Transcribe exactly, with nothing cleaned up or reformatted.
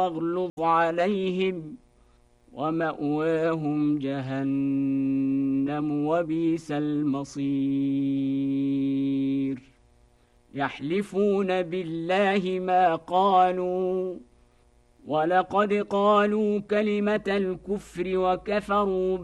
واغلظ عليهم ومأواهم جهنم وبئس المصير يحلفون بالله ما قالوا ولقد قالوا كلمة الكفر وكفروا